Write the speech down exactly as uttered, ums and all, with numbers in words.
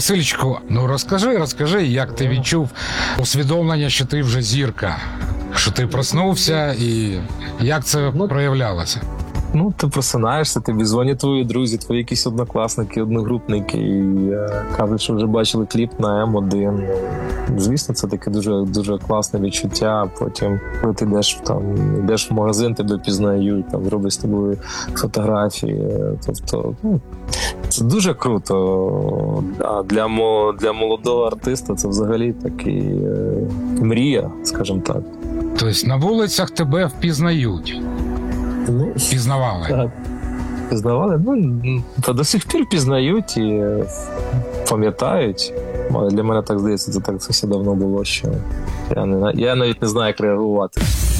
Васильчику, ну розкажи, розкажи, як ти відчув усвідомлення, що ти вже зірка, що ти проснувся і як це проявлялося? Ну, ти просинаєшся, тобі дзвонять твої друзі, твої якісь однокласники, одногрупники, і е, кажуть, що вже бачили кліп на М один. Звісно, це таке дуже, дуже класне відчуття. Потім, коли ти йдеш, там, йдеш в магазин, тебе пізнають, там, роблять з тобою фотографії. Тобто, ну, це дуже круто. А для, для молодого артиста це взагалі такий е, мрія, скажімо так. Тобто на вулицях тебе впізнають? Ну, Пізнавали? Так. Пізнавали? Ну, та до сих пір пізнають і пам'ятають. Для мене так здається, це так це все давно було, що я, не, я навіть не знаю, як реагувати.